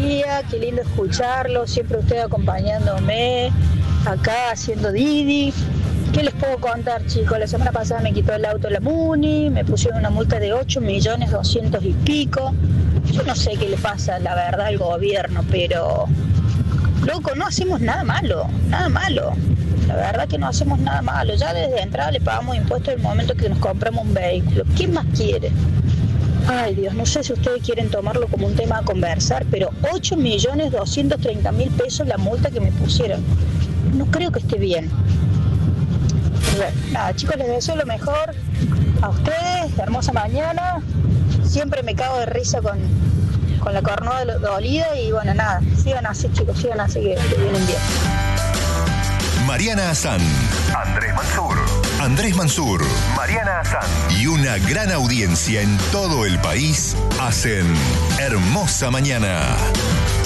día, qué lindo escucharlo, siempre usted acompañándome, acá haciendo Didi. ¿Qué les puedo contar, chicos? La semana pasada me quitó el auto la Muni, me pusieron una multa de 8.200.000 y pico. Yo no sé qué le pasa, la verdad, al gobierno, pero... Loco, no hacemos nada malo, nada malo. La verdad que no hacemos nada malo. Ya desde entrada le pagamos impuestos el momento que nos compramos un vehículo. ¿Qué más quiere? Ay, Dios, no sé si ustedes quieren tomarlo como un tema a conversar, pero 8.230.000 pesos la multa que me pusieron. No creo que esté bien. Bueno, nada, chicos, les deseo lo mejor a ustedes, hermosa mañana. Siempre me cago de risa con la cornuda dolida y bueno, nada, sigan así, chicos, sigan así que vienen bien. Mariana Azán, Andrés Mansur, Mariana Azán y una gran audiencia en todo el país hacen Hermosa Mañana.